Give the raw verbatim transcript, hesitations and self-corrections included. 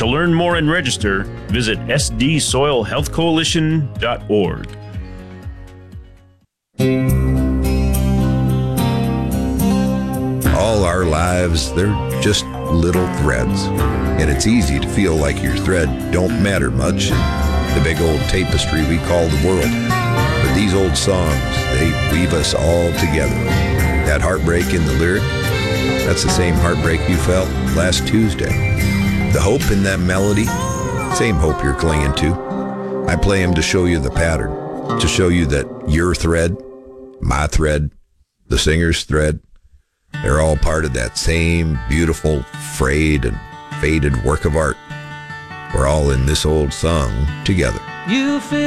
To learn more and register, visit s d soil health coalition dot org. All our lives, they're just little threads. And it's easy to feel like your thread don't matter much in the big old tapestry we call the world. But these old songs, they weave us all together. That heartbreak in the lyric, that's the same heartbreak you felt last Tuesday. The hope in that melody, same hope you're clinging to. I play them to show you the pattern, to show you that your thread, my thread, the singer's thread, they're all part of that same beautiful, frayed and faded work of art. We're all in this old song together. You feel